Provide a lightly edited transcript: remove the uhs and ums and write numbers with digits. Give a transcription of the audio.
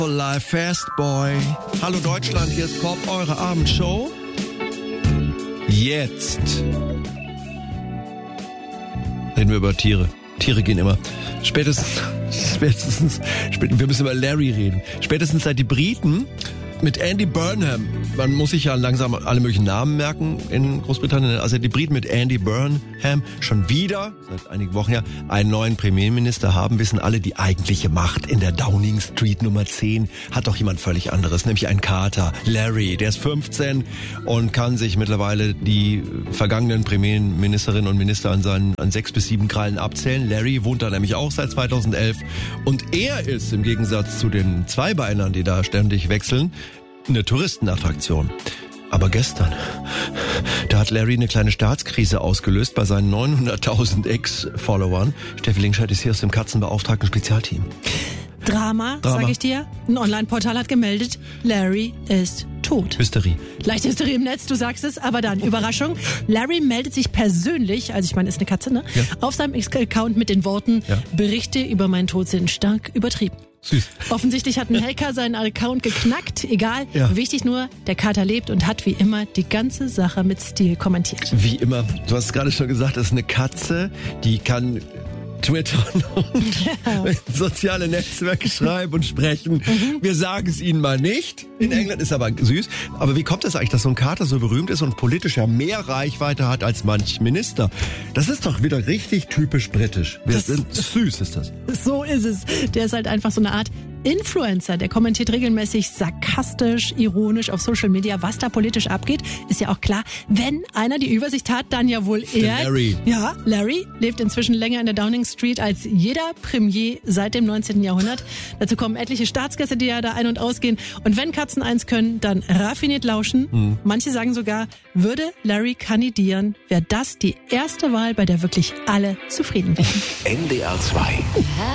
Live Fast Boy. Hallo Deutschland, hier ist Pop, eure Abendshow. Jetzt reden wir über Tiere. Tiere gehen immer. Spätestens, wir müssen über Larry reden. Spätestens seit die Briten mit Andy Burnham, man muss sich ja langsam alle möglichen Namen merken in Großbritannien, also die Briten mit Andy Burnham schon wieder, seit einigen Wochen ja, einen neuen Premierminister haben, wissen alle, die eigentliche Macht in der Downing Street Nummer 10 hat doch jemand völlig anderes, nämlich ein Kater, Larry, der ist 15 und kann sich mittlerweile die vergangenen Premierministerinnen und Minister an 6 bis 7 Krallen abzählen. Larry wohnt da nämlich auch seit 2011 und er ist im Gegensatz zu den Zweibeinern, die da ständig wechseln, eine Touristenattraktion. Aber gestern, da hat Larry eine kleine Staatskrise ausgelöst bei seinen 900.000 Ex-Followern. Steffi Linkscheid ist hier aus dem Katzenbeauftragten Spezialteam. Drama, sag ich dir. Ein Online-Portal hat gemeldet, Larry ist tot. Hysterie. Leichte Hysterie im Netz, du sagst es, aber dann, Überraschung. Larry meldet sich persönlich, also ich meine, ist eine Katze, ne? Ja. Auf seinem X-Account mit den Worten, Berichte über meinen Tod sind stark übertrieben. Süß. Offensichtlich hat ein Hacker seinen Account geknackt. Egal, wichtig nur, der Kater lebt und hat wie immer die ganze Sache mit Stil kommentiert. Wie immer, du hast gerade schon gesagt, das ist eine Katze, die kann twittern und soziale Netzwerke schreiben und sprechen. Wir sagen es ihnen mal nicht. In England ist aber süß. Aber wie kommt es eigentlich, dass so ein Kater so berühmt ist und politisch ja mehr Reichweite hat als manch Minister? Das ist doch wieder richtig typisch britisch. Süß ist das. So ist es. Der ist halt einfach so eine Art Influencer, der kommentiert regelmäßig sarkastisch, ironisch auf Social Media, was da politisch abgeht. Ist ja auch klar, wenn einer die Übersicht hat, dann ja wohl er. Larry. Ja, Larry lebt inzwischen länger in der Downing Street als jeder Premier seit dem 19. Jahrhundert. Dazu kommen etliche Staatsgäste, die ja da ein- und ausgehen. Und wenn Katzen eins können, dann raffiniert lauschen. Manche sagen sogar, würde Larry kandidieren, wäre das die erste Wahl, bei der wirklich alle zufrieden wären. NDR 2